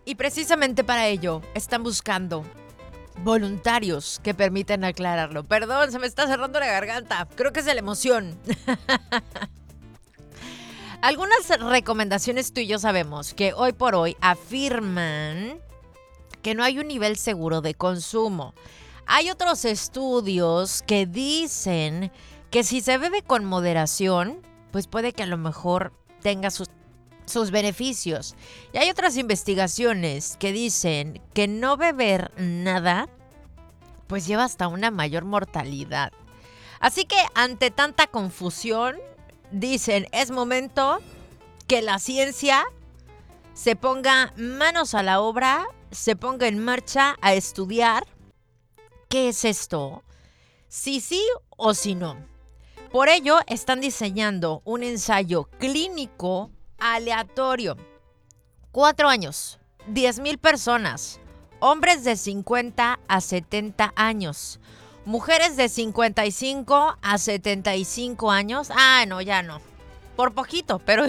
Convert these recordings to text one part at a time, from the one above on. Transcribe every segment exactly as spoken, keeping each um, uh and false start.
Y precisamente para ello están buscando voluntarios que permitan aclararlo. Perdón, se me está cerrando la garganta. Creo que es de la emoción. Algunas recomendaciones tú y yo sabemos que hoy por hoy afirman que no hay un nivel seguro de consumo. Hay otros estudios que dicen que si se bebe con moderación, pues puede que a lo mejor tenga sus, sus beneficios. Y hay otras investigaciones que dicen que no beber nada, pues lleva hasta una mayor mortalidad. Así que ante tanta confusión, dicen, es momento que la ciencia se ponga manos a la obra, se ponga en marcha a estudiar qué es esto, si sí o si no. Por ello, están diseñando un ensayo clínico aleatorio. Cuatro años, diez mil personas, hombres de cincuenta a setenta años, mujeres de cincuenta y cinco a setenta y cinco años. Ah, no, ya no. Por poquito, pero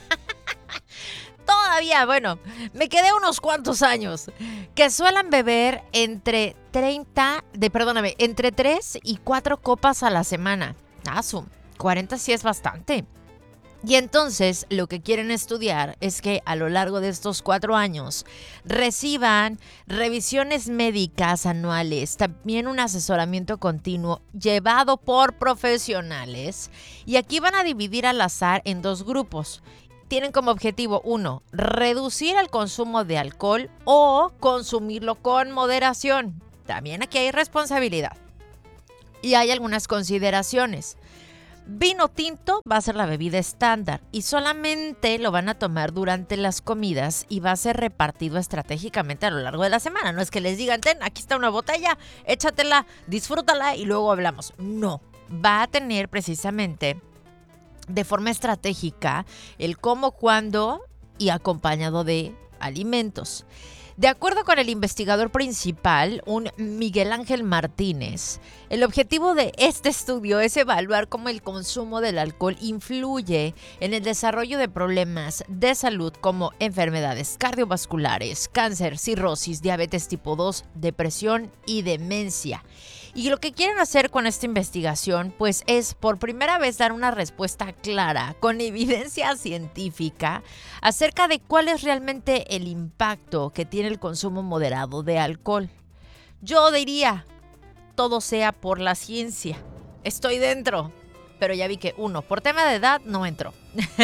todavía, bueno, me quedé unos cuantos años. Que suelan beber entre treinta, de, perdóname, entre tres y cuatro copas a la semana. Ah, su, cuarenta sí es bastante. Y entonces lo que quieren estudiar es que a lo largo de estos cuatro años reciban revisiones médicas anuales, también un asesoramiento continuo llevado por profesionales. Y aquí van a dividir al azar en dos grupos. Tienen como objetivo, uno, reducir el consumo de alcohol o consumirlo con moderación. También aquí hay responsabilidad. Y hay algunas consideraciones. Vino tinto va a ser la bebida estándar y solamente lo van a tomar durante las comidas y va a ser repartido estratégicamente a lo largo de la semana. No es que les digan, ten, aquí está una botella, échatela, disfrútala y luego hablamos. No, va a tener precisamente de forma estratégica el cómo, cuándo y acompañado de alimentos. De acuerdo con el investigador principal, un Miguel Ángel Martínez, el objetivo de este estudio es evaluar cómo el consumo del alcohol influye en el desarrollo de problemas de salud como enfermedades cardiovasculares, cáncer, cirrosis, diabetes tipo dos, depresión y demencia. Y lo que quieren hacer con esta investigación, pues es por primera vez dar una respuesta clara, con evidencia científica, acerca de cuál es realmente el impacto que tiene el consumo moderado de alcohol. Yo diría, todo sea por la ciencia. Estoy dentro, pero ya vi que uno, por tema de edad, no entro.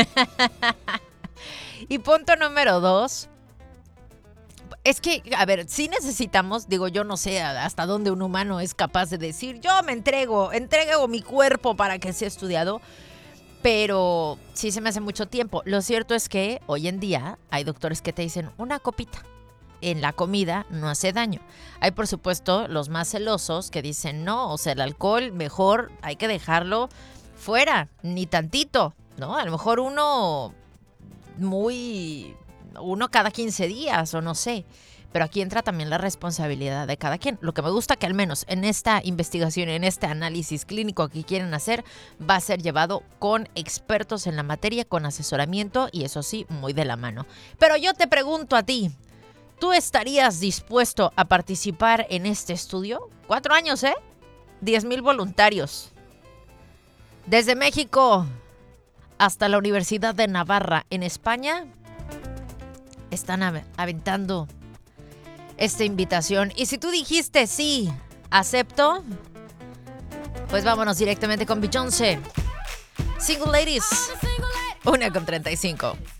Y punto número dos. Es que, a ver, sí necesitamos, digo, yo no sé hasta dónde un humano es capaz de decir, yo me entrego, entrego mi cuerpo para que sea estudiado, pero sí se me hace mucho tiempo. Lo cierto es que hoy en día hay doctores que te dicen una copita en la comida no hace daño. Hay, por supuesto, los más celosos que dicen no, o sea, el alcohol mejor hay que dejarlo fuera, ni tantito, ¿no? A lo mejor uno muy... uno cada quince días o no sé, pero aquí entra también la responsabilidad de cada quien. Lo que me gusta que al menos en esta investigación, en este análisis clínico que quieren hacer, va a ser llevado con expertos en la materia, con asesoramiento y eso sí, muy de la mano. Pero yo te pregunto a ti, ¿tú estarías dispuesto a participar en este estudio? Cuatro años, ¿eh? Diez mil voluntarios. Desde México hasta la Universidad de Navarra en España, están aventando esta invitación. Y si tú dijiste sí, acepto, pues vámonos directamente con Beyoncé. Single Ladies, una con treinta y cinco.